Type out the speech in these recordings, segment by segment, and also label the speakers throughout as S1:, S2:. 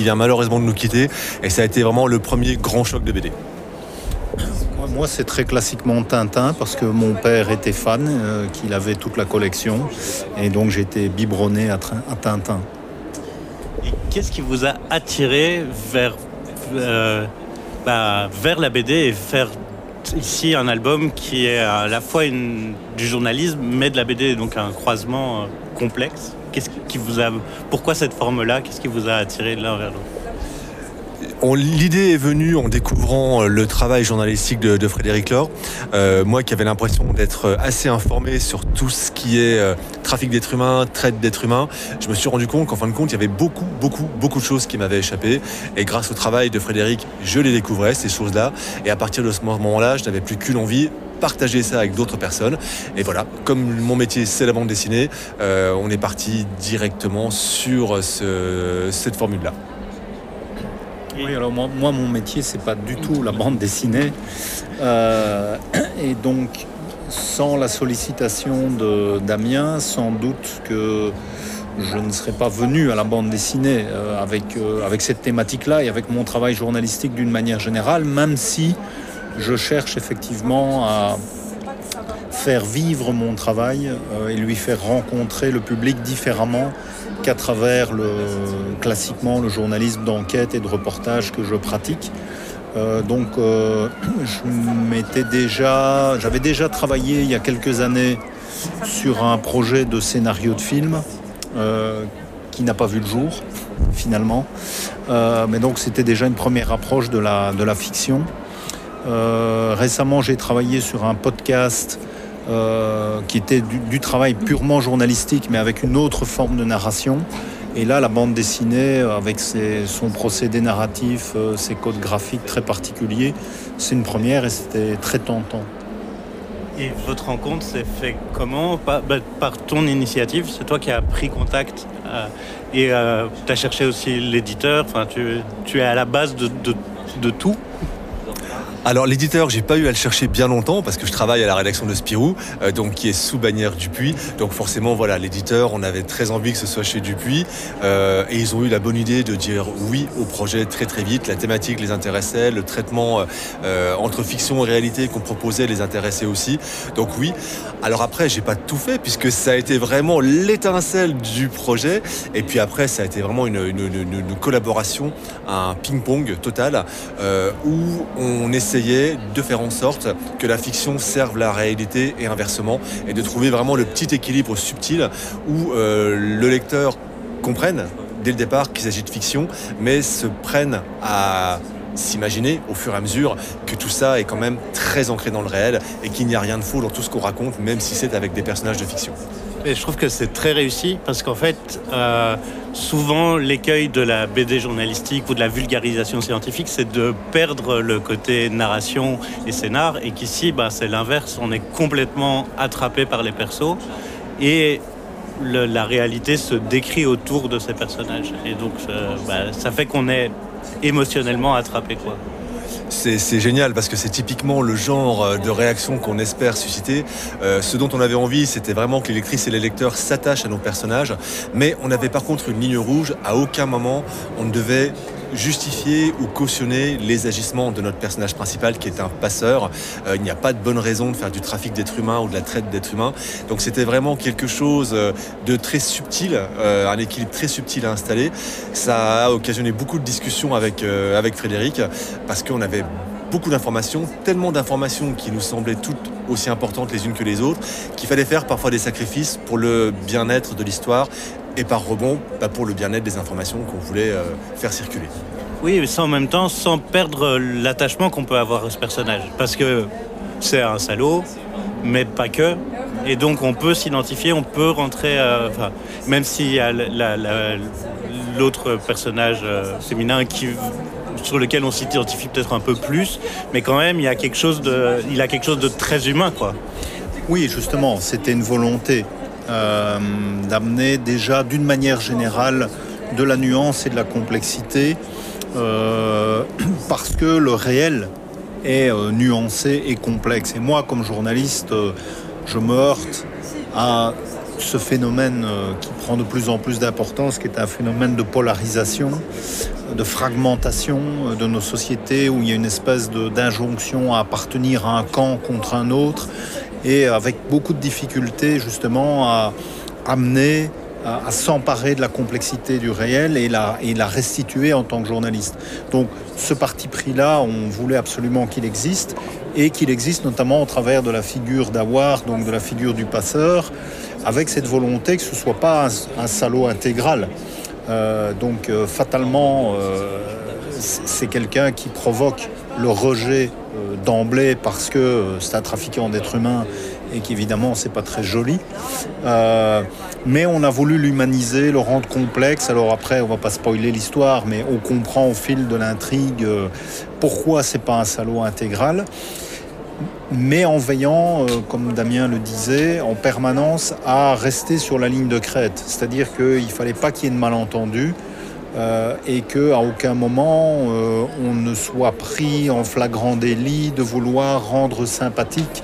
S1: Il vient malheureusement de nous quitter et ça a été vraiment le premier grand choc de BD.
S2: Moi, c'est très classiquement Tintin parce que mon père était fan, qu'il avait toute la collection et donc j'étais biberonné à Tintin.
S3: Et qu'est-ce qui vous a attiré vers la BD et faire ici un album qui est à la fois du journalisme mais de la BD, donc un croisement complexe? Pourquoi cette forme-là? Qu'est-ce qui vous a attiré de l'un vers l'autre?
S1: L'idée est venue en découvrant le travail journalistique de Frédéric Lord. Moi qui avais l'impression d'être assez informé sur tout ce qui est trafic d'êtres humains, traite d'êtres humains, je me suis rendu compte qu'en fin de compte, il y avait beaucoup de choses qui m'avaient échappé. Et grâce au travail de Frédéric, je les découvrais, ces choses-là. Et à partir de ce moment-là, je n'avais plus qu'une envie, partager ça avec d'autres personnes. Et voilà, comme mon métier c'est la bande dessinée, on est parti directement sur cette formule-là.
S2: Oui, alors moi, mon métier, c'est pas du tout la bande dessinée. Et donc, sans la sollicitation de Damien, sans doute que je ne serais pas venu à la bande dessinée avec cette thématique-là et avec mon travail journalistique d'une manière générale, même si je cherche effectivement à faire vivre mon travail et lui faire rencontrer le public différemment qu'à travers classiquement le journalisme d'enquête et de reportage que je pratique. J'avais déjà travaillé il y a quelques années sur un projet de scénario de film qui n'a pas vu le jour finalement. Mais donc c'était déjà une première approche de la fiction. Récemment, j'ai travaillé sur un podcast qui était du travail purement journalistique, mais avec une autre forme de narration. Et là, la bande dessinée, avec son procédé narratif, ses codes graphiques très particuliers, c'est une première et c'était très tentant.
S3: Et votre rencontre s'est fait comment? Par ton initiative, c'est toi qui as pris contact et tu as cherché aussi l'éditeur. Enfin, tu es à la base de tout.
S1: Alors l'éditeur, j'ai pas eu à le chercher bien longtemps parce que je travaille à la rédaction de Spirou, donc qui est sous bannière Dupuis. Donc forcément, voilà, l'éditeur, on avait très envie que ce soit chez Dupuis, et ils ont eu la bonne idée de dire oui au projet très très vite. La thématique les intéressait, le traitement entre fiction et réalité qu'on proposait les intéressait aussi. Donc oui. Alors après, j'ai pas tout fait puisque ça a été vraiment l'étincelle du projet. Et puis après, ça a été vraiment une collaboration, un ping-pong total, où on essayait de faire en sorte que la fiction serve la réalité et inversement, et de trouver vraiment le petit équilibre subtil où le lecteur comprenne dès le départ qu'il s'agit de fiction, mais se prenne à s'imaginer au fur et à mesure que tout ça est quand même très ancré dans le réel et qu'il n'y a rien de faux dans tout ce qu'on raconte, même si c'est avec des personnages de fiction.
S3: Et je trouve que c'est très réussi parce qu'en fait, souvent l'écueil de la BD journalistique ou de la vulgarisation scientifique, c'est de perdre le côté narration et scénar, et qu'ici, c'est l'inverse. On est complètement attrapé par les persos et la réalité se décrit autour de ces personnages. Et donc, ça fait qu'on est émotionnellement attrapé, quoi.
S1: C'est génial parce que c'est typiquement le genre de réaction qu'on espère susciter. Ce dont on avait envie, c'était vraiment que les lectrices et les lecteurs s'attachent à nos personnages. Mais on avait par contre une ligne rouge. À aucun moment, on ne devait justifier ou cautionner les agissements de notre personnage principal qui est un passeur. Il n'y a pas de bonne raison de faire du trafic d'êtres humains ou de la traite d'êtres humains. Donc c'était vraiment quelque chose de très subtil, un équilibre très subtil à installer. Ça a occasionné beaucoup de discussions avec Frédéric parce qu'on avait beaucoup d'informations, tellement d'informations qui nous semblaient toutes aussi importantes les unes que les autres, qu'il fallait faire parfois des sacrifices pour le bien-être de l'histoire et par rebond, pour le bien-être des informations qu'on voulait faire circuler.
S3: Oui, mais en même temps, sans perdre l'attachement qu'on peut avoir à ce personnage. Parce que c'est un salaud, mais pas que. Et donc on peut s'identifier, on peut rentrer... même s'il y a l'autre personnage féminin sur lequel on s'identifie peut-être un peu plus, mais quand même, il a quelque chose de très humain, quoi.
S2: Oui, justement, c'était une volonté d'amener déjà, d'une manière générale, de la nuance et de la complexité, parce que le réel est nuancé et complexe. Et moi, comme journaliste, je me heurte à ce phénomène qui prend de plus en plus d'importance, qui est un phénomène de polarisation, de fragmentation de nos sociétés, où il y a une espèce d'injonction à appartenir à un camp contre un autre, et avec beaucoup de difficultés justement à amener à s'emparer de la complexité du réel et la restituer en tant que journaliste. Donc ce parti pris-là, on voulait absolument qu'il existe, et qu'il existe notamment au travers de la figure d'Awar, donc de la figure du passeur, avec cette volonté que ce ne soit pas un salaud intégral. Fatalement, c'est quelqu'un qui provoque le rejet d'emblée parce que c'est un trafiquant d'êtres humains et qu'évidemment c'est pas très joli, mais on a voulu l'humaniser, le rendre complexe. Alors après, on va pas spoiler l'histoire, mais on comprend au fil de l'intrigue pourquoi c'est pas un salaud intégral, mais en veillant, comme Damien le disait, en permanence à rester sur la ligne de crête, c'est-à-dire qu'il fallait pas qu'il y ait de malentendus, et qu'à aucun moment on ne soit pris en flagrant délit de vouloir rendre sympathique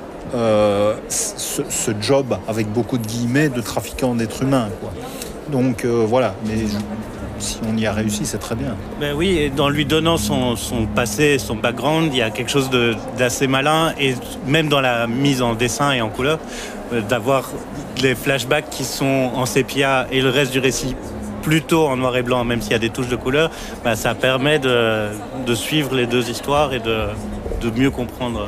S2: ce job, avec beaucoup de guillemets, de trafiquant d'êtres humains, quoi. Donc voilà, mais si on y a réussi, c'est très bien.
S3: Ben oui, et en lui donnant son passé, son background, il y a quelque chose d'assez malin, et même dans la mise en dessin et en couleur, d'avoir les flashbacks qui sont en sépia et le reste du récit plutôt en noir et blanc, même s'il y a des touches de couleur, ben ça permet de suivre les deux histoires et de mieux comprendre.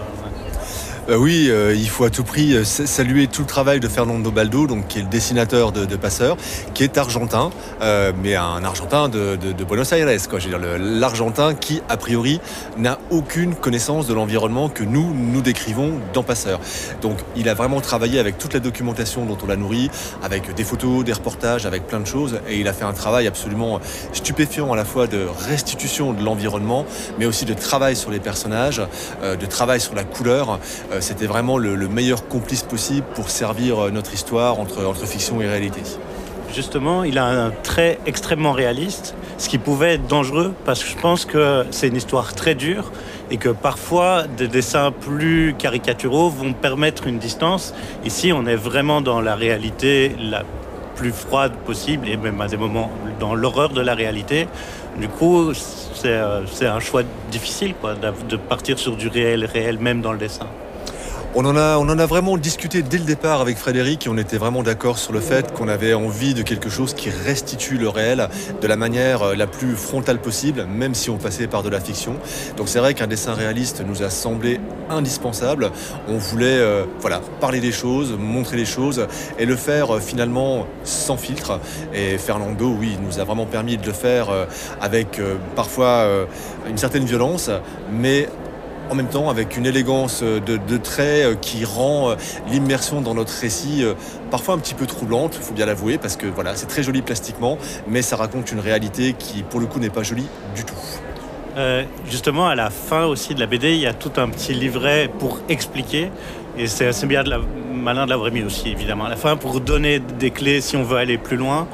S1: Oui, il faut à tout prix saluer tout le travail de Fernando Baldo, donc, qui est le dessinateur de Passeur, qui est argentin, mais un argentin de Buenos Aires, quoi. Je veux dire, l'argentin qui, a priori, n'a aucune connaissance de l'environnement que nous décrivons dans Passeur. Donc il a vraiment travaillé avec toute la documentation dont on l'a nourri, avec des photos, des reportages, avec plein de choses, et il a fait un travail absolument stupéfiant, à la fois de restitution de l'environnement, mais aussi de travail sur les personnages, de travail sur la couleur. C'était vraiment le meilleur complice possible pour servir notre histoire entre fiction et réalité.
S3: Justement, il a un trait extrêmement réaliste, ce qui pouvait être dangereux, parce que je pense que c'est une histoire très dure et que parfois des dessins plus caricaturaux vont permettre une distance. Ici, on est vraiment dans la réalité la plus froide possible, et même à des moments dans l'horreur de la réalité. Du coup, c'est un choix difficile, quoi, de partir sur du réel même dans le dessin.
S1: On en a vraiment discuté dès le départ avec Frédéric, et on était vraiment d'accord sur le fait qu'on avait envie de quelque chose qui restitue le réel de la manière la plus frontale possible, même si on passait par de la fiction. Donc c'est vrai qu'un dessin réaliste nous a semblé indispensable. On voulait parler des choses, montrer les choses, et le faire finalement sans filtre. Et Fernando, oui, nous a vraiment permis de le faire avec parfois une certaine violence, mais en même temps avec une élégance de traits qui rend l'immersion dans notre récit parfois un petit peu troublante, il faut bien l'avouer, parce que voilà, c'est très joli plastiquement, mais ça raconte une réalité qui pour le coup n'est pas jolie du tout.
S3: Justement, à la fin aussi de la BD, il y a tout un petit livret pour expliquer, et c'est assez bien malin de l'avoir mis aussi, évidemment, à la fin, pour donner des clés si on veut aller plus loin,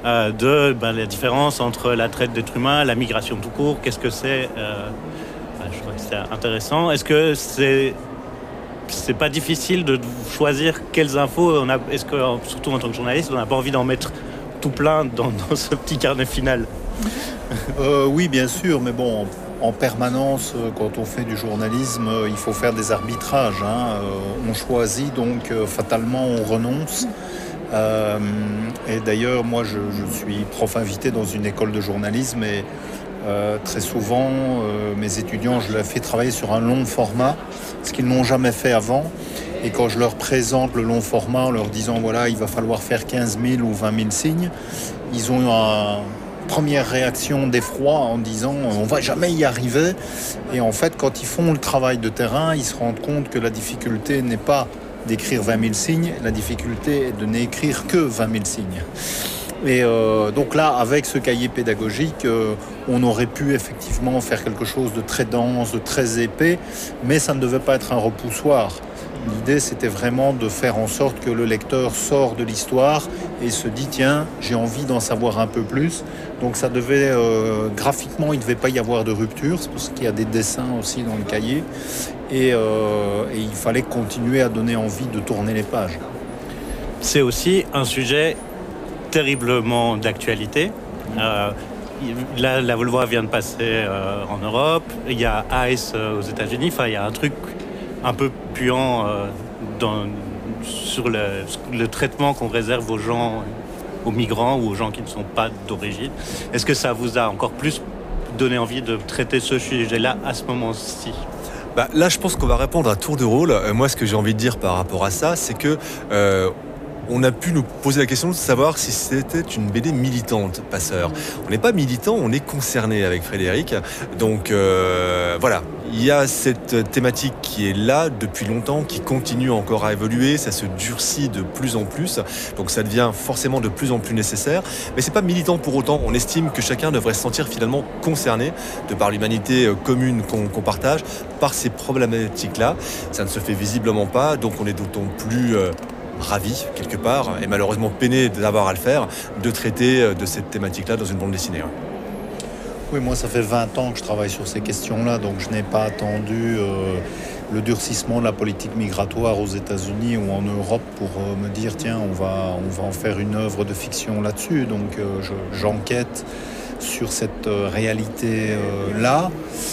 S3: la différence entre la traite d'êtres humains, la migration tout court, qu'est-ce que c'est. Je crois que c'est intéressant. Est-ce que c'est pas difficile de choisir quelles infos on a? Est-ce que, surtout en tant que journaliste, on n'a pas envie d'en mettre tout plein dans ce petit carnet final?
S2: Oui, bien sûr, mais bon, en permanence, quand on fait du journalisme, il faut faire des arbitrages, hein. On choisit, donc fatalement on renonce. Et d'ailleurs, moi je suis prof invité dans une école de journalisme, et très souvent, mes étudiants, je leur fais travailler sur un long format, ce qu'ils n'ont jamais fait avant. Et quand je leur présente le long format en leur disant voilà, il va falloir faire 15 000 ou 20 000 signes, ils ont une première réaction d'effroi en disant on va jamais y arriver. Et en fait, quand ils font le travail de terrain, ils se rendent compte que la difficulté n'est pas d'écrire 20 000 signes, la difficulté est de n'écrire que 20 000 signes. Et donc là, avec ce cahier pédagogique, on aurait pu effectivement faire quelque chose de très dense, de très épais, mais ça ne devait pas être un repoussoir. L'idée, c'était vraiment de faire en sorte que le lecteur sort de l'histoire et se dit tiens, j'ai envie d'en savoir un peu plus. Donc ça devait, graphiquement, il ne devait pas y avoir de rupture, c'est parce qu'il y a des dessins aussi dans le cahier, et il fallait continuer à donner envie de tourner les pages.
S3: c'est aussi un sujet terriblement d'actualité. Là, la Volvo vient de passer en Europe. Il y a ICE aux États-Unis. Enfin, il y a un truc un peu puant sur le traitement qu'on réserve aux gens, aux migrants ou aux gens qui ne sont pas d'origine. Est-ce que ça vous a encore plus donné envie de traiter ce sujet-là à ce moment-ci ?
S1: Là, je pense qu'on va répondre à tour de rôle. Moi, ce que j'ai envie de dire par rapport à ça, c'est que on a pu nous poser la question de savoir si c'était une BD militante, Passeur. On n'est pas militant, on est concerné avec Frédéric. Donc voilà, il y a cette thématique qui est là depuis longtemps, qui continue encore à évoluer, ça se durcit de plus en plus, donc ça devient forcément de plus en plus nécessaire. Mais c'est pas militant pour autant, on estime que chacun devrait se sentir finalement concerné de par l'humanité commune qu'on partage, par ces problématiques-là. Ça ne se fait visiblement pas, donc on est d'autant plus ravi, quelque part, et malheureusement peiné d'avoir à le faire, de traiter de cette thématique-là dans une bande dessinée.
S2: Oui, moi, ça fait 20 ans que je travaille sur ces questions-là, donc je n'ai pas attendu le durcissement de la politique migratoire aux États-Unis ou en Europe pour me dire, tiens, on va en faire une œuvre de fiction là-dessus. Donc, j'enquête sur cette réalité-là.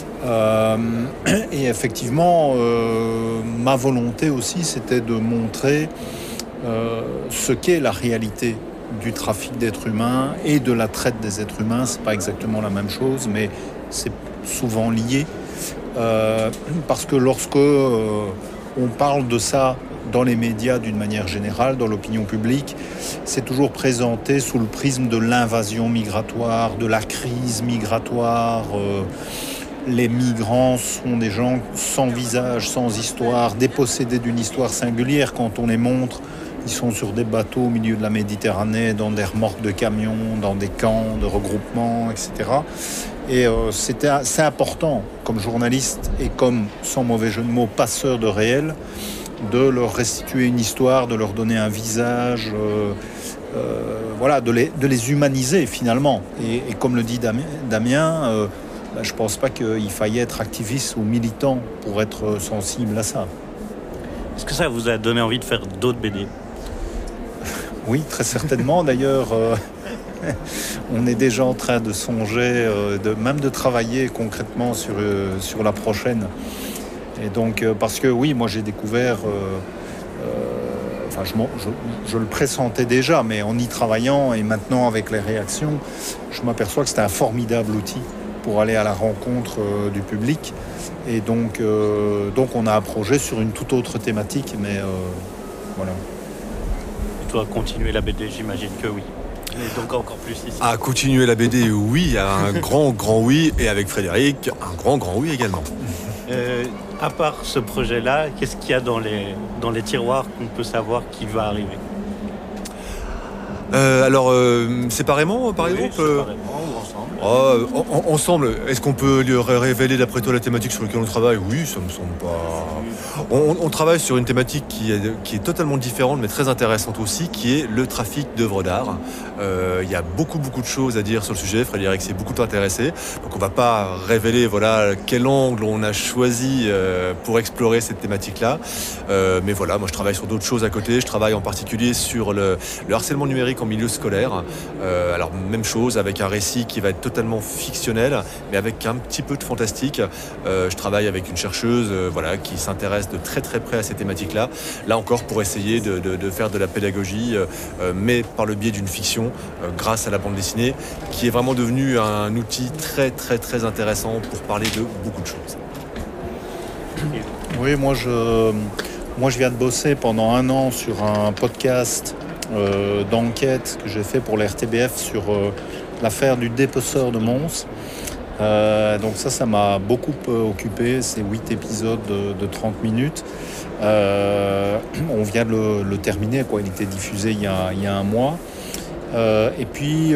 S2: Et effectivement, ma volonté aussi, c'était de montrer ce qu'est la réalité du trafic d'êtres humains et de la traite des êtres humains. C'est pas exactement la même chose, mais c'est souvent lié. Parce que lorsque on parle de ça dans les médias d'une manière générale, dans l'opinion publique, c'est toujours présenté sous le prisme de l'invasion migratoire, de la crise migratoire. Les migrants sont des gens sans visage, sans histoire, dépossédés d'une histoire singulière. Quand on les montre, ils sont sur des bateaux au milieu de la Méditerranée, dans des remorques de camions, dans des camps de regroupement, etc. Et c'est important, comme journaliste et comme, sans mauvais jeu de mots, passeur de réel, de leur restituer une histoire, de leur donner un visage, voilà, de les humaniser finalement. Et comme le dit Damien, je ne pense pas qu'il faille être activiste ou militant pour être sensible à ça.
S3: Est-ce que ça vous a donné envie de faire d'autres BD ?
S2: Oui, très certainement. D'ailleurs, on est déjà en train de songer, même de travailler concrètement sur la prochaine. Et donc, parce que oui, moi j'ai découvert, je le pressentais déjà, mais en y travaillant et maintenant avec les réactions, je m'aperçois que c'était un formidable outil pour aller à la rencontre du public. Et donc on a un projet sur une toute autre thématique, mais voilà.
S3: Et toi, continuer la BD, j'imagine que oui. Et donc encore plus ici.
S1: À continuer la BD, oui, un grand oui, et avec Frédéric, un grand oui également.
S3: À part ce projet-là, qu'est-ce qu'il y a dans les tiroirs qu'on peut savoir qui va arriver ?
S1: Alors, séparément, par exemple
S3: séparément ou ensemble.
S1: Ensemble, est-ce qu'on peut lui révéler d'après toi la thématique sur laquelle on travaille ? Oui, ça me semble pas... On travaille sur une thématique qui est totalement différente, mais très intéressante aussi, qui est le trafic d'œuvres d'art. Il y a beaucoup de choses à dire sur le sujet. Frédéric s'est beaucoup intéressé. Donc on va pas révéler quel angle on a choisi pour explorer cette thématique-là. Mais voilà, moi je travaille sur d'autres choses à côté. Je travaille en particulier sur le harcèlement numérique en milieu scolaire. Alors même chose, avec un récit qui va être totalement fictionnel, mais avec un petit peu de fantastique. Je travaille avec une chercheuse qui s'intéresse de très près à ces thématiques-là. Là encore, pour essayer de faire de la pédagogie, mais par le biais d'une fiction, grâce à la bande dessinée, qui est vraiment devenue un outil très intéressant pour parler de beaucoup de choses.
S2: Oui, moi je viens de bosser pendant 1 an sur un podcast d'enquête que j'ai fait pour la RTBF sur l'affaire du dépeceur de Mons. Donc ça m'a beaucoup occupé, c'est 8 épisodes de 30 minutes. On vient de le terminer, quoi. Il était diffusé il y a 1 mois. Et puis,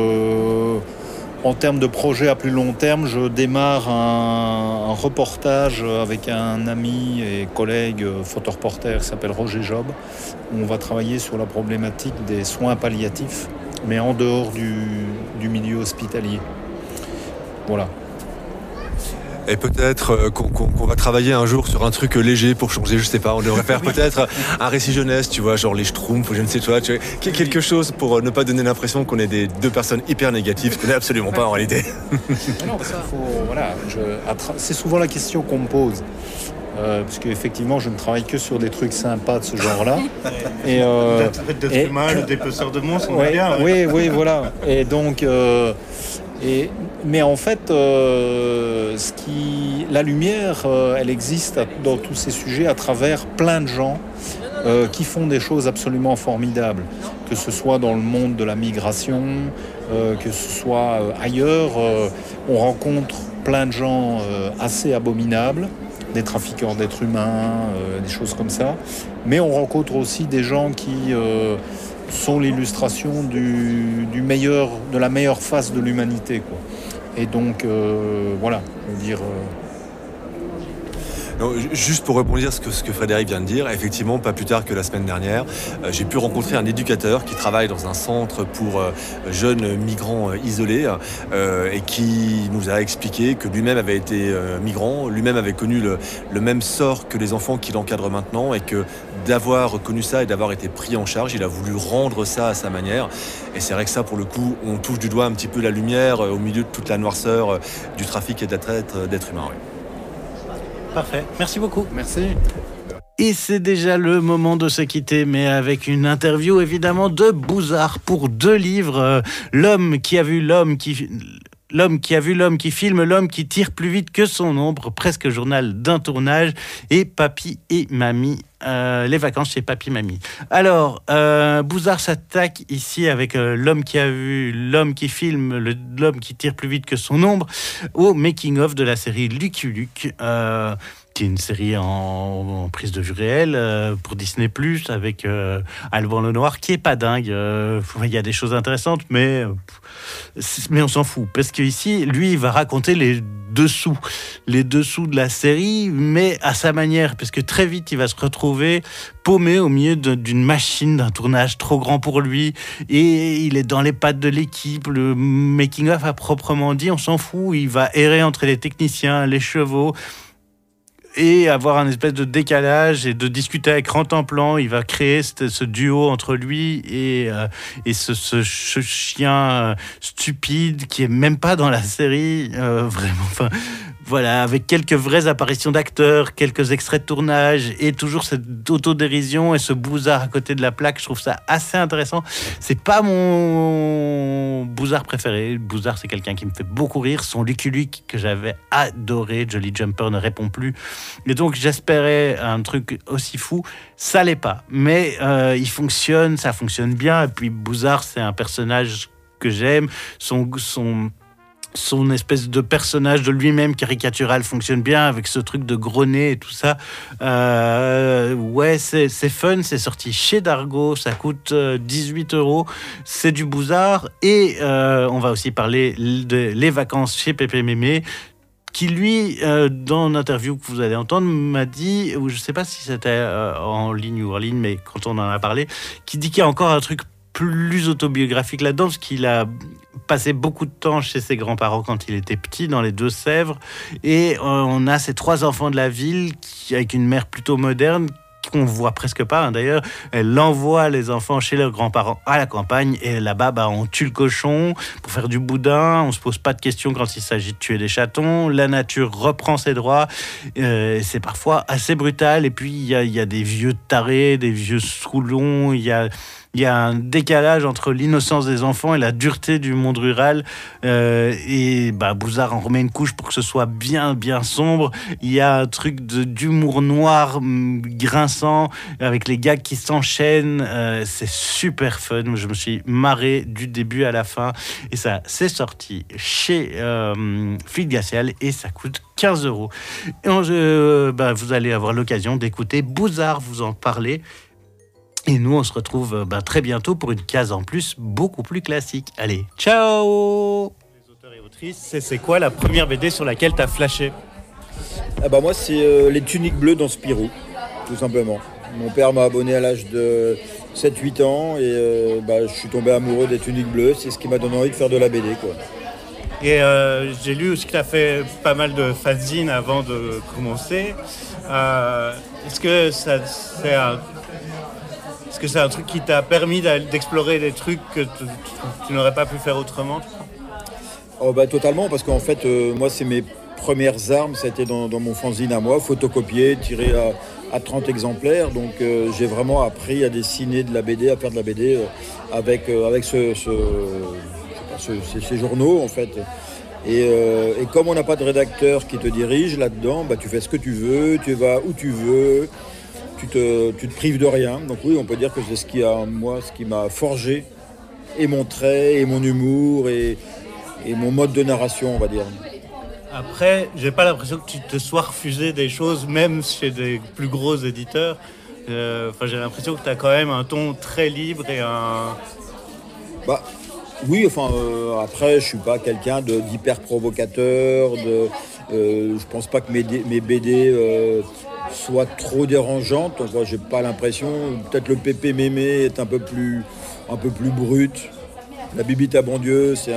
S2: en termes de projet à plus long terme, je démarre un reportage avec un ami et collègue photoreporter qui s'appelle Roger Job, où on va travailler sur la problématique des soins palliatifs, mais en dehors du milieu hospitalier. Voilà.
S1: Et peut-être qu'on va travailler un jour sur un truc léger pour changer, je sais pas, on devrait faire peut-être un récit jeunesse, tu vois, genre les Schtroumpfs ou je ne sais quoi, tu vois, quelque chose pour ne pas donner l'impression qu'on est des deux personnes hyper négatives, ce qu'on n'est absolument pas en réalité.
S2: Non, parce qu'il faut, voilà, c'est souvent la question qu'on me pose. Parce qu'effectivement, je ne travaille que sur des trucs sympas de ce genre-là.
S3: Et d'être humain, le dépeceur de monstres, on est bien.
S2: Oui, voilà. Et donc, mais en fait, la lumière, elle existe dans tous ces sujets à travers plein de gens qui font des choses absolument formidables. Que ce soit dans le monde de la migration, que ce soit ailleurs, on rencontre plein de gens assez abominables, des trafiquants d'êtres humains, des choses comme ça. Mais on rencontre aussi des gens qui sont l'illustration de la meilleure face de l'humanité, quoi. Et donc, voilà, je veux dire...
S1: Non, juste pour rebondir ce que Frédéric vient de dire, effectivement, pas plus tard que la semaine dernière, j'ai pu rencontrer un éducateur qui travaille dans un centre pour jeunes migrants isolés et qui nous a expliqué que lui-même avait été migrant, lui-même avait connu le même sort que les enfants qu'il encadre maintenant et que d'avoir connu ça et d'avoir été pris en charge, il a voulu rendre ça à sa manière. Et c'est vrai que ça, pour le coup, on touche du doigt un petit peu la lumière au milieu de toute la noirceur du trafic et de la traite d'êtres humains. Oui.
S3: Parfait, merci beaucoup.
S2: Merci.
S4: Et c'est déjà le moment de se quitter, mais avec une interview évidemment de Bouzard pour 2 livres. L'homme qui a vu l'homme qui filme l'homme qui tire plus vite que son ombre, presque journal d'un tournage, et Papy et Mamie, les vacances chez Papy Mamie. Alors, Bouzard s'attaque ici avec l'homme qui a vu l'homme qui filme l'homme qui tire plus vite que son ombre au making-of de la série Lucky Luke, qui est une série en prise de vue réelle pour Disney+, avec Alban Lenoir, qui est pas dingue. Il y a des choses intéressantes, mais on s'en fout. Parce qu'ici, lui, il va raconter les dessous de la série, mais à sa manière, parce que très vite, il va se retrouver paumé au milieu d'une machine, d'un tournage trop grand pour lui, et il est dans les pattes de l'équipe. Le making-of à proprement dit, on s'en fout. Il va errer entre les techniciens, les chevaux, et avoir un espèce de décalage et de discuter à écran temps-plan. Il va créer ce duo entre lui et ce chien stupide qui est même pas dans la série, vraiment. Enfin, voilà, avec quelques vraies apparitions d'acteurs, quelques extraits de tournage et toujours cette autodérision et ce Bouzard à côté de la plaque. Je trouve ça assez intéressant. C'est pas mon Bouzard préféré. Bouzard, c'est quelqu'un qui me fait beaucoup rire. Son Lucky Luke que j'avais adoré, Jolly Jumper, ne répond plus. Et donc j'espérais un truc aussi fou. Ça l'est pas, mais il fonctionne, ça fonctionne bien. Et puis Bouzard, c'est un personnage que j'aime. Son espèce de personnage de lui-même caricatural fonctionne bien avec ce truc de gros nez et tout ça. Ouais, c'est fun, c'est sorti chez Dargaud, ça coûte 18 €. C'est du Bouzard. Et on va aussi parler de Les vacances chez Pépé Mémé, qui lui, dans l'interview que vous allez entendre, m'a dit, ou je ne sais pas si c'était en ligne ou hors ligne, mais quand on en a parlé, qui dit qu'il y a encore un truc plus autobiographique là-dedans, parce qu'il a passé beaucoup de temps chez ses grands-parents quand il était petit, dans les Deux-Sèvres, et on a ces 3 enfants de la ville, avec une mère plutôt moderne, qu'on voit presque pas, d'ailleurs. Elle envoie les enfants chez leurs grands-parents à la campagne, et là-bas, on tue le cochon pour faire du boudin, on se pose pas de questions quand il s'agit de tuer des chatons, la nature reprend ses droits, c'est parfois assez brutal, et puis il y a des vieux tarés, des vieux saoulons, il y a un décalage entre l'innocence des enfants et la dureté du monde rural. Bouzard en remet une couche pour que ce soit bien, bien sombre. Il y a un truc d'humour noir, grinçant, avec les gags qui s'enchaînent. C'est super fun. Je me suis marré du début à la fin. Et ça, c'est sorti chez Flic Glacial et ça coûte 15 €. Et vous allez avoir l'occasion d'écouter Bouzard vous en parler. Et nous, on se retrouve très bientôt pour une case en plus, beaucoup plus classique. Allez, ciao!
S3: Les auteurs et autrices, c'est quoi la première BD sur laquelle tu as flashé?
S5: Moi, c'est Les Tuniques Bleues dans Spirou, tout simplement. Mon père m'a abonné à l'âge de 7-8 ans et je suis tombé amoureux des Tuniques Bleues. C'est ce qui m'a donné envie de faire de la BD, quoi.
S3: Et j'ai lu aussi que tu as fait pas mal de fanzines avant de commencer. Est-ce que c'est un truc qui t'a permis d'explorer des trucs que tu n'aurais pas pu faire autrement?
S5: Totalement, parce qu'en fait, moi, c'est mes premières armes, ça a été dans mon fanzine à moi, photocopié, tiré à 30 exemplaires. Donc j'ai vraiment appris à dessiner de la BD, à faire de la BD avec ces journaux, en fait. Et comme on n'a pas de rédacteur qui te dirige là-dedans, tu fais ce que tu veux, tu vas où tu veux, tu te prives de rien. Donc oui, on peut dire que c'est ce qui m'a forgé, et mon trait, et mon humour, et mon mode de narration, on va dire.
S3: Après, j'ai pas l'impression que tu te sois refusé des choses, même chez des plus gros éditeurs. J'ai l'impression que tu as quand même un ton très libre et un...
S5: Oui, après, je suis pas quelqu'un d'hyper provocateur. Je pense pas que mes BD soient trop dérangeantes. Enfin, j'ai pas l'impression. Peut-être le Pépé Mémé est un peu plus brut. La Bibite à bon Dieu, c'est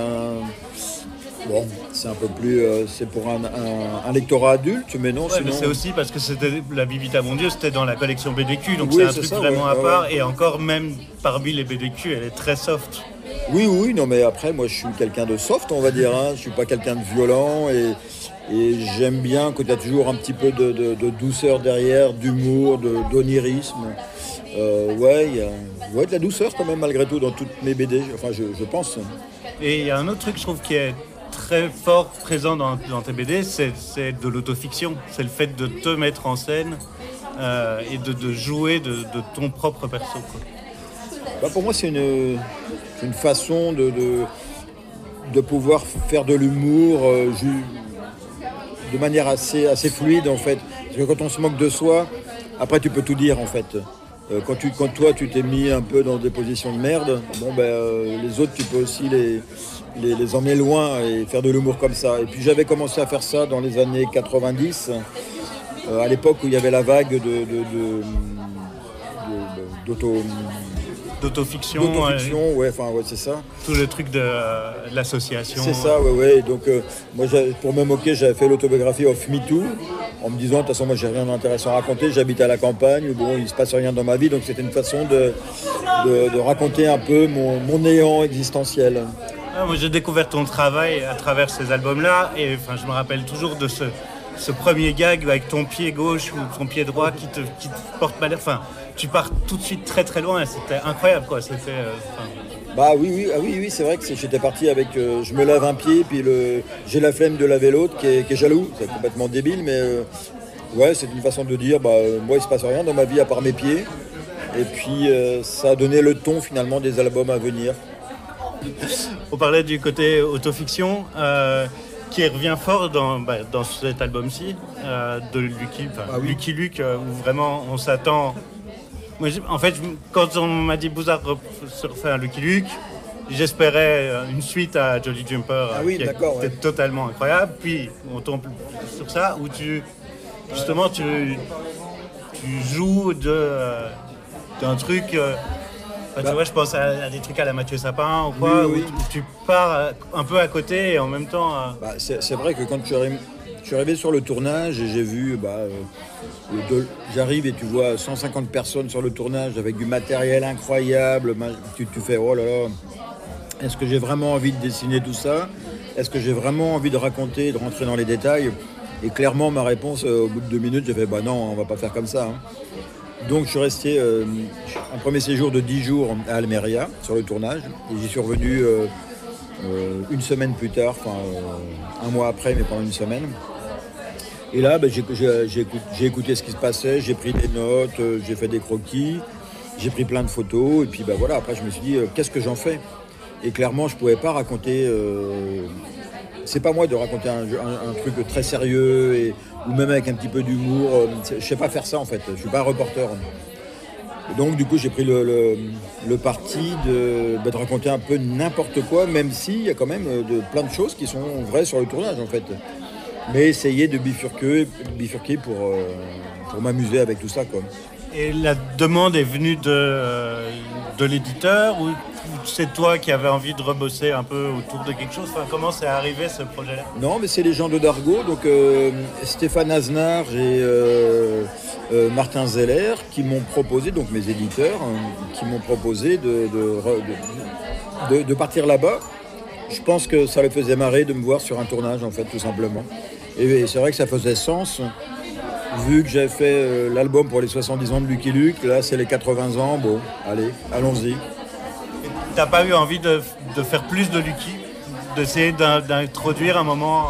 S5: un peu plus... c'est pour un lectorat adulte, mais non,
S3: sinon...
S5: mais
S3: c'est aussi parce que c'était la Bibite à bon Dieu, c'était dans la collection BDQ, donc oui, c'est un truc vraiment à part. Et encore, même parmi les BDQ, elle est très soft.
S5: Oui, non, mais après, moi, je suis quelqu'un de soft, on va dire. Je suis pas quelqu'un de violent, et j'aime bien quand il y a toujours un petit peu de douceur derrière, d'humour, d'onirisme. Il y a de la douceur quand même, malgré tout, dans toutes mes BD, enfin, je pense.
S3: Et il y a un autre truc, je trouve, qui est très fort présent dans tes BD, c'est de l'autofiction. C'est le fait de te mettre en scène et de jouer de ton propre perso, quoi.
S5: Pour moi, c'est une façon de pouvoir faire de l'humour de manière assez fluide, en fait. Parce que quand on se moque de soi, après, tu peux tout dire, en fait. Quand toi, tu t'es mis un peu dans des positions de merde, les autres, tu peux aussi les emmener loin et faire de l'humour comme ça. Et puis, j'avais commencé à faire ça dans les années 90, à l'époque où il y avait la vague
S3: d'autofiction,
S5: c'est ça.
S3: Tout le truc de l'association.
S5: C'est ça, ouais. Donc, moi, pour me moquer, j'avais fait l'autobiographie of Me Too, en me disant, de toute façon, moi, j'ai rien d'intéressant à raconter, j'habite à la campagne, il se passe rien dans ma vie, donc c'était une façon de raconter un peu mon néant existentiel.
S3: Moi, j'ai découvert ton travail à travers ces albums-là, et je me rappelle toujours de ce premier gag avec ton pied gauche ou ton pied droit qui te porte malheur. Tu pars tout de suite très très loin, et c'était incroyable, quoi.
S5: Oui, c'est vrai que j'étais parti avec je me lave un pied, puis j'ai la flemme de laver l'autre qui est jaloux. C'est complètement débile, mais c'est une façon de dire moi il se passe rien dans ma vie à part mes pieds. Et puis ça a donné le ton finalement des albums à venir.
S3: On parlait du côté autofiction qui revient fort dans cet album-ci de Lucky Luke, où vraiment on s'attend. Moi, en fait, quand on m'a dit Bouzard se refait un Lucky Luke, j'espérais une suite à Jolly Jumper qui était totalement incroyable. Puis on tombe sur ça où tu joues d'un truc. Tu vois, je pense à des trucs à la Mathieu Sapin ou quoi, où tu pars un peu à côté et en même temps.
S5: C'est vrai que quand je suis arrivé sur le tournage et j'ai vu, j'arrive et tu vois 150 personnes sur le tournage avec du matériel incroyable. Tu fais, oh là là, est-ce que j'ai vraiment envie de dessiner tout ça? Est-ce que j'ai vraiment envie de raconter, de rentrer dans les détails? Et clairement, ma réponse, au bout de 2 minutes, j'ai fait, non, on va pas faire comme ça. Donc je suis resté un premier séjour de 10 jours à Almeria sur le tournage et j'y suis revenu une semaine plus tard, un mois après, mais pendant une semaine. Et là, j'ai écouté ce qui se passait, j'ai pris des notes, j'ai fait des croquis, j'ai pris plein de photos et puis après je me suis dit qu'est-ce que j'en fais? Et clairement je pouvais pas raconter, c'est pas moi de raconter un truc très sérieux ou même avec un petit peu d'humour, je sais pas faire ça en fait, je suis pas un reporter. Et donc du coup j'ai pris le parti de raconter un peu n'importe quoi, même s'il y a quand même plein de choses qui sont vraies sur le tournage en fait. Mais essayer de bifurquer pour m'amuser avec tout ça, quoi.
S3: Et la demande est venue de l'éditeur ou c'est toi qui avais envie de rebosser un peu autour de quelque chose? Enfin, comment c'est arrivé ce projet-là?
S5: Non, mais c'est les gens de Dargaud, donc Stéphane Aznar et Martin Zeller qui m'ont proposé, donc mes éditeurs, qui m'ont proposé de partir là-bas. Je pense que ça les faisait marrer de me voir sur un tournage, en fait, tout simplement. Et c'est vrai que ça faisait sens, vu que j'avais fait l'album pour les 70 ans de Lucky Luke, là c'est les 80 ans, bon, allez, allons-y.
S3: T'as pas eu envie de faire plus de Lucky, d'essayer d'introduire un moment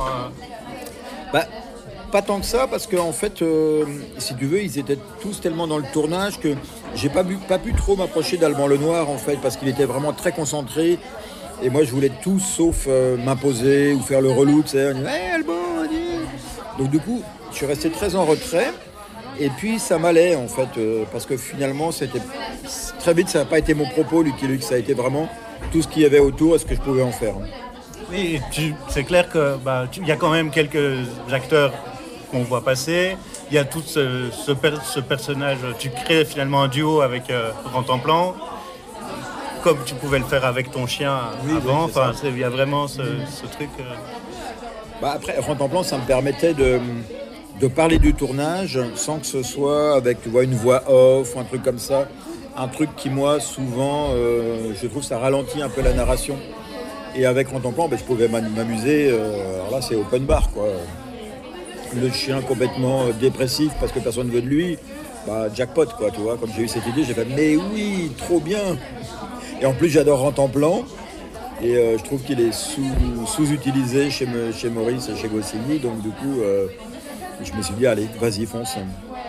S5: Pas tant que ça, parce qu'en fait, si tu veux, ils étaient tous tellement dans le tournage que j'ai pas pu trop m'approcher d'Alban Lenoir, en fait, parce qu'il était vraiment très concentré. Et moi, je voulais tout sauf m'imposer ou faire le relou, tu sais. Hey, Alban, donc du coup, je suis resté très en retrait. Et puis, ça m'allait, en fait, parce que finalement, c'était très vite, ça n'a pas été mon propos, Lucky Luke. Ça a été vraiment tout ce qu'il y avait autour et ce que je pouvais en faire.
S3: Oui, c'est clair que y a quand même quelques acteurs qu'on voit passer. Il y a tout ce personnage. Tu crées finalement un duo avec Rantanplan, comme tu pouvais le faire avec ton chien avant. Enfin, il y a vraiment ce truc.
S5: Après, Rantanplan, ça me permettait de parler du tournage sans que ce soit avec, tu vois, une voix off ou un truc comme ça. Un truc qui, moi, souvent, je trouve ça ralentit un peu la narration. Et avec Rantanplan, je pouvais m'amuser. Alors là, c'est open bar, quoi. Le chien complètement dépressif parce que personne ne veut de lui. Jackpot, quoi, tu vois. Comme j'ai eu cette idée, j'ai fait, mais oui, trop bien. Et en plus, j'adore Rantanplan. Et je trouve qu'il est sous-utilisé chez Maurice et chez Goscinny. Donc, du coup, je me suis dit, allez, vas-y, fonce.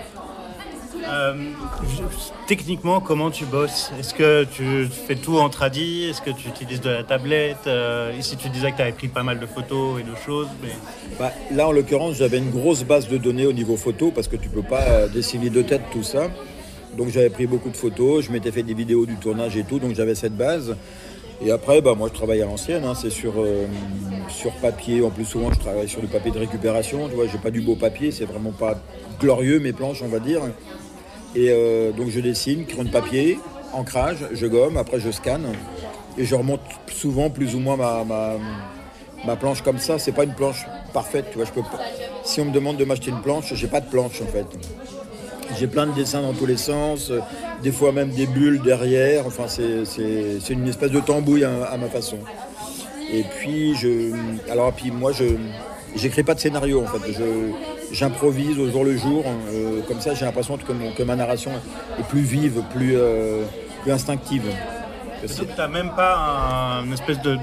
S3: Techniquement, comment tu bosses? Est-ce que tu fais tout en tradi? Est-ce que tu utilises de la tablette? Ici, tu disais que tu avais pris pas mal de photos et de choses. Mais...
S5: là, en l'occurrence, j'avais une grosse base de données au niveau photo parce que tu peux pas dessiner de tête tout ça. Donc, j'avais pris beaucoup de photos. Je m'étais fait des vidéos du tournage et tout. Donc, j'avais cette base. Et après, moi, je travaille à l'ancienne. C'est sur papier. En plus, souvent, je travaille sur du papier de récupération. Tu vois, j'ai pas du beau papier. C'est vraiment pas glorieux, mes planches, on va dire. Et donc je dessine, crayon de papier, ancrage, je gomme, après je scanne et je remonte souvent plus ou moins ma planche comme ça. C'est pas une planche parfaite, tu vois. Je peux pas... Si on me demande de m'acheter une planche, j'ai pas de planche en fait. J'ai plein de dessins dans tous les sens, des fois même des bulles derrière. Enfin, c'est une espèce de tambouille à ma façon. Et puis moi j'écris pas de scénario en fait. J'improvise au jour le jour, comme ça j'ai l'impression que ma narration est plus vive, plus instinctive.
S3: Donc tu n'as même pas une espèce de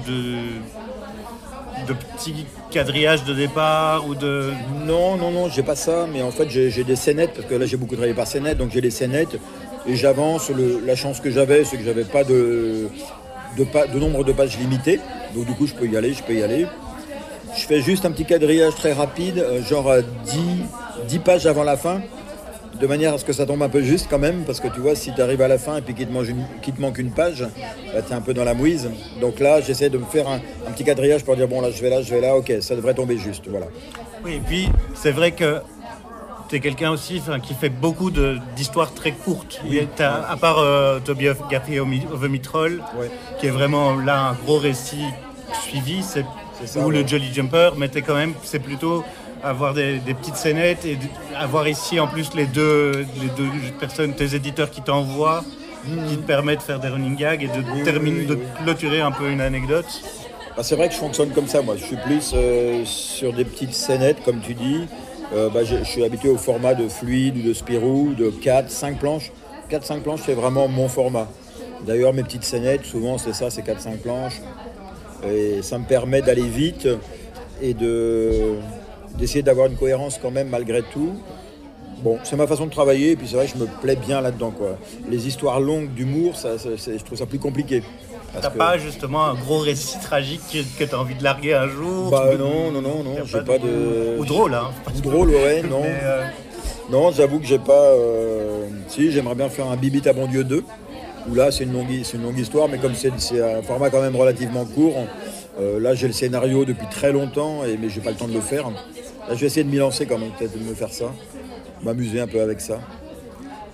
S3: petit quadrillage de départ ou de...
S5: Non, j'ai pas ça, mais en fait j'ai des scénettes, parce que là j'ai beaucoup travaillé par scénettes, donc j'ai des scénettes et j'avance. La chance que j'avais, c'est que j'avais pas de nombre de pages limité, donc du coup je peux y aller. Je fais juste un petit quadrillage très rapide, genre 10 pages avant la fin, de manière à ce que ça tombe un peu juste quand même, parce que tu vois, si tu arrives à la fin et puis qu'il te manque une page, tu es un peu dans la mouise. Donc là, j'essaie de me faire un petit quadrillage pour dire, bon là, je vais là, ok, ça devrait tomber juste, voilà.
S3: Oui, et puis c'est vrai que tu es quelqu'un aussi qui fait beaucoup d'histoires très courtes. Oui. À part Autobiographie of a Meat-Roll, qui est vraiment là un gros récit suivi, c'est ça, ou le Jolly Jumper, mais c'est plutôt avoir des petites scénettes et avoir ici en plus les deux personnes, tes éditeurs qui t'envoient, qui te permettent de faire des running gags et de clôturer un peu une anecdote.
S5: C'est vrai que je fonctionne comme ça, moi. Je suis plus sur des petites scénettes, comme tu dis. Je suis habitué au format de Fluide ou de Spirou, de 4-5 planches. 4-5 planches, c'est vraiment mon format. D'ailleurs, mes petites scénettes, souvent, c'est ça, c'est 4-5 planches. Et ça me permet d'aller vite et d'essayer d'avoir une cohérence quand même malgré tout. Bon, c'est ma façon de travailler et puis c'est vrai que je me plais bien là-dedans, quoi. Les histoires longues d'humour, je trouve ça plus compliqué.
S3: T'as pas justement un gros récit tragique que t'as envie de larguer un jour?
S5: Non, j'ai pas de...
S3: Ou drôle, hein.
S5: Ou drôle, ouais, non. Non, j'avoue que j'ai pas... Si, j'aimerais bien faire un Bibit à bon Dieu 2. Où là, c'est une longue histoire, mais comme c'est un format quand même relativement court, là, j'ai le scénario depuis très longtemps, mais j'ai pas le temps de le faire. Là, je vais essayer de m'y lancer quand même, peut-être de me faire ça, m'amuser un peu avec ça.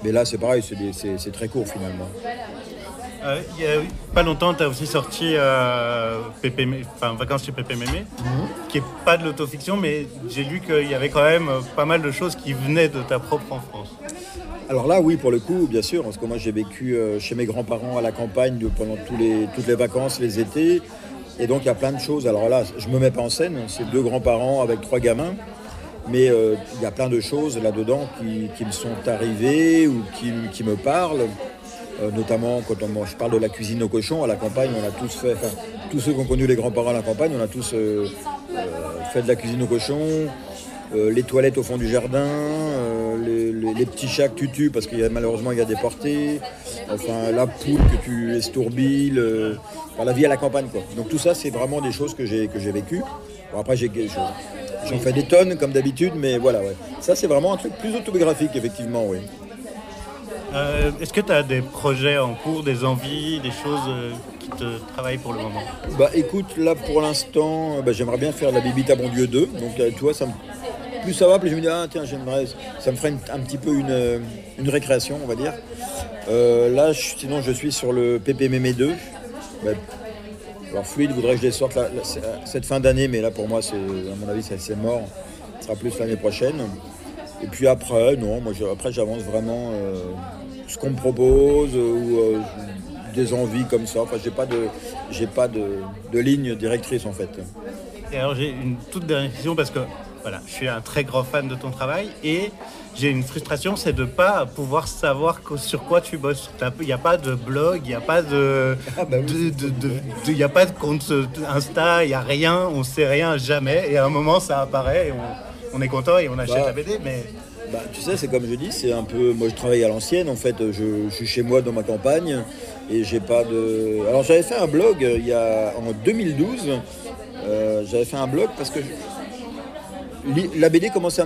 S5: Mais là, c'est pareil, c'est très court finalement.
S3: Il y a pas longtemps, tu as aussi sorti Vacances chez Pépé Mémé, qui n'est pas de l'autofiction, mais j'ai lu qu'il y avait quand même pas mal de choses qui venaient de ta propre enfance.
S5: Alors là, oui, pour le coup, bien sûr, parce que moi j'ai vécu chez mes grands-parents à la campagne pendant toutes les vacances, les étés, et donc il y a plein de choses. Alors là, je me mets pas en scène, c'est 2 grands-parents avec 3 gamins, mais il y a plein de choses là-dedans qui me sont arrivées ou qui me parlent. Notamment quand je parle de la cuisine au cochon, à la campagne, on a tous fait, tous ceux qui ont connu les grands-parents à la campagne, on a tous fait de la cuisine au cochon, les toilettes au fond du jardin, les petits chats que tu tues parce malheureusement il y a des portées, enfin la poule que tu estourbis, la vie à la campagne quoi. Donc tout ça c'est vraiment des choses que j'ai vécues. Bon, après j'en fais des tonnes comme d'habitude, mais voilà, ouais. Ça c'est vraiment un truc plus autobiographique effectivement, oui.
S3: Est-ce que tu as des projets en cours, des envies, des choses qui te travaillent pour le moment?
S5: Écoute, là pour l'instant, j'aimerais bien faire la Bibite à Bon Dieu 2. Donc tu vois, plus ça va, plus je me dis, tiens, ça me ferait un petit peu une récréation, on va dire. Là, sinon, je suis sur le Pépé Mémé 2. Alors Fluide voudrait que je les sorte cette fin d'année, mais là pour moi, à mon avis, c'est mort. Ce sera plus l'année prochaine. Et puis après, non, après j'avance vraiment ce qu'on me propose ou des envies comme ça. Enfin, j'ai pas de ligne directrice en fait.
S3: Et alors j'ai une toute dernière question parce que voilà, je suis un très grand fan de ton travail et j'ai une frustration, c'est de ne pas pouvoir savoir sur quoi tu bosses. Il n'y a pas de blog, il n'y a pas y a pas de compte Insta, il n'y a rien, on ne sait rien jamais. Et à un moment, ça apparaît et on est content et on achète la BD, mais...
S5: tu sais, c'est comme je dis, c'est un peu... Moi, je travaille à l'ancienne, en fait. Je suis chez moi dans ma campagne et j'ai pas de... Alors, j'avais fait un blog en 2012. J'avais fait un blog parce que la BD commençait à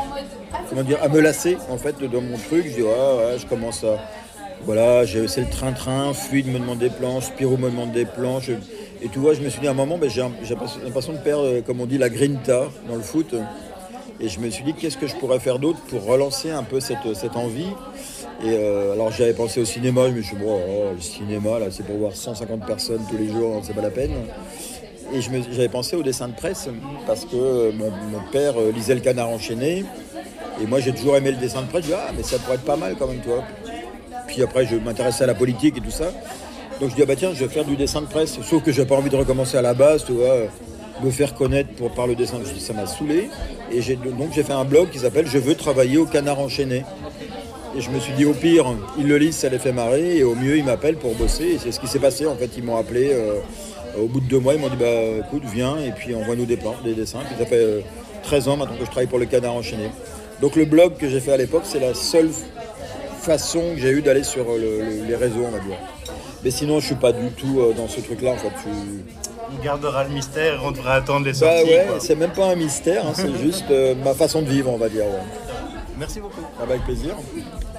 S5: me lasser, en fait, dans mon truc. Je dis, je commence à... Voilà, c'est le train-train, Fluide me demande des planches, Spirou me demande des planches. Et tu vois, je me suis dit à un moment, j'ai l'impression de perdre, comme on dit, la grinta dans le foot. Et je me suis dit, qu'est-ce que je pourrais faire d'autre pour relancer un peu cette envie. Et alors j'avais pensé au cinéma, je me suis dit, le cinéma, là, c'est pour voir 150 personnes tous les jours, c'est pas la peine. Et j'avais pensé au dessin de presse, parce que mon père lisait Le Canard enchaîné. Et moi, j'ai toujours aimé le dessin de presse. Je dis, mais ça pourrait être pas mal quand même, toi. Puis après, je m'intéressais à la politique et tout ça. Donc je dis, tiens, je vais faire du dessin de presse. Sauf que j'ai pas envie de recommencer à la base, tu vois. Me faire connaître par le dessin, ça m'a saoulé. Et donc j'ai fait un blog qui s'appelle « Je veux travailler au Canard enchaîné ». Et je me suis dit, au pire, ils le lisent, ça les fait marrer. Et au mieux, ils m'appellent pour bosser. Et c'est ce qui s'est passé. En fait, ils m'ont appelé au bout de 2 mois. Ils m'ont dit, écoute, viens et puis envoie-nous des dessins. Puis ça fait 13 ans maintenant que je travaille pour le Canard enchaîné. Donc le blog que j'ai fait à l'époque, c'est la seule façon que j'ai eu d'aller sur les réseaux, on va dire. Mais sinon, je suis pas du tout dans ce truc-là. En fait,
S3: on gardera le mystère et on devrait attendre les sorties.
S5: C'est même pas un mystère, c'est juste ma façon de vivre, on va dire. Ouais.
S3: Merci beaucoup.
S5: Avec plaisir.